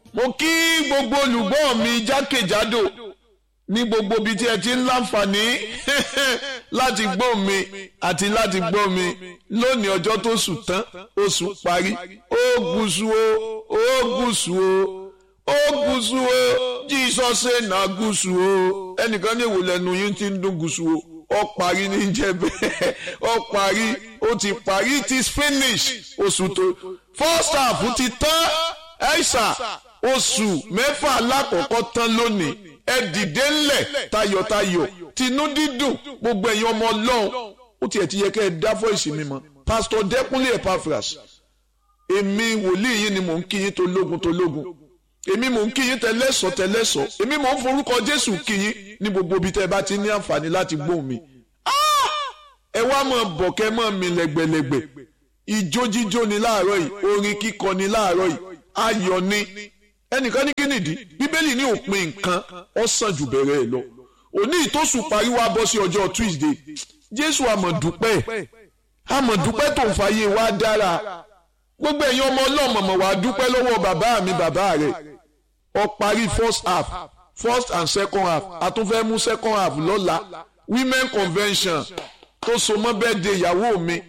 mo kí gbogbo olùgbọ́ mi jákèjádò ní gbogbo ibi tí ẹ ti ń láǹfààní láti gbọ́ mi àti láti gbọ́ mi lónìí ọjọ́ tó sùn tán oṣù parí ó gúúsù ó gúúsù ó gúúsù ó Jesus say na gúúsù ó ẹnìkan ní èwo lẹ́nu yín tí ń dún gúúsù ó parí ní jẹ́ bẹ́ẹ̀ ó parí ó ti parí it is finished oṣù tó first half ti tán ẹ̀ṣà oṣù mẹ́fà alákọ̀ọ́kọ́ tán lónìí ẹ dìde ńlẹ̀ tayọ̀tayọ̀ tinú dídùn gbogbo ẹ̀yin ọmọ ọlọ́run ó tiẹ̀ ti yẹ kẹ́ ẹ dá fọ́ìsì mi mọ́ pásítọ̀ Dẹ́kúnlé Epaphras èmi wòlíì yìí ni mò ń kí yín tológun èmi mò ń kí yín tẹlẹ́sọ̀ èmi mò ń forúkọ Jésù kí yín ní gbogbo ibi tẹ́ ẹ bá ti ní àǹfààní láti gbóhùn mi ẹ wá máa bọ̀ kẹ́ máa mi lẹ́gbẹ̀lẹ́gbẹ̀ ijó jíjó ni láàárọ̀ yìí orin kíkọ ni láàárọ̀ yìí ayọ̀ ni ẹnìkan ní kínìdí bíbélì ní òpin nǹkan ó sàn jù bẹ̀rẹ̀ ẹ̀ lọ òní ìtòsù parí wá bọ́ sí ọjọ́ Tuesday Jésù àmọ̀dúpẹ́ tó ń fàyè wá dára gbogbo ẹ̀yin ọmọ ọlọ́mọ̀mọ̀ wá dúpẹ́ lọ́wọ́ bàbá mi bàbá rẹ̀ ó parí first and second half a tún fẹ́ mú second half lọ́la women convention tó so mọ́ birthday ìyàwó mi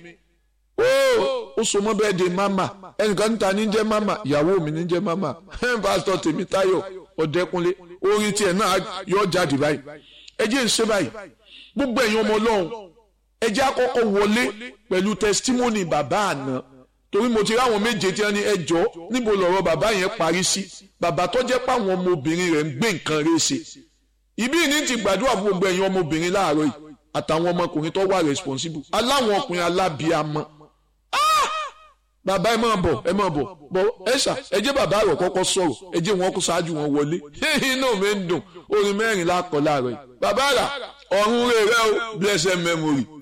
ó so mọ́ birthday mama ẹnìkan níta ní jẹ́ mama ìyàwó mi ní jẹ́ mama pásítọ̀ Tèmítáyọ̀ Ọ̀dẹ́kúnlé orin tiẹ̀ náà yọ jáde báyìí ẹ jẹ́ ń ṣe báyìí gbogbo ẹ̀yin ọmọ ọlọ́run ẹ jẹ́ àkọ́kọ́ wọlé pẹ̀lú testimony bàbá àná torí mo ti ráwọn méje tí wọ́n ní ẹjọ́ níbo lọ̀rọ̀ bàbá yẹn parí sí bàbá tó jẹ́ páwọn ọmọbìnrin rẹ̀ ń gbé nǹkan rẹ̀ ṣe ìbí ní ti gbàdúrà fún gbogbo ẹ̀yin ọmọbìnrin láàárọ̀ yìí àtàwọn ọmọkùnrin tó wà responsible aláwọn ọkùnrin alábíamọ bàbá ẹ máa bọ̀ ẹ̀ṣà ẹ jẹ́ bàbá rẹ̀ kọ́kọ́ sọ̀rọ̀ ẹ jẹ́ wọn kó ṣáájú wọn wọlé inú mi ń dùn orin mẹ́rin lákọ̀ láàárọ̀ yìí bàbá rà ọ̀run rẹ̀ rẹ̀ o blessed memory.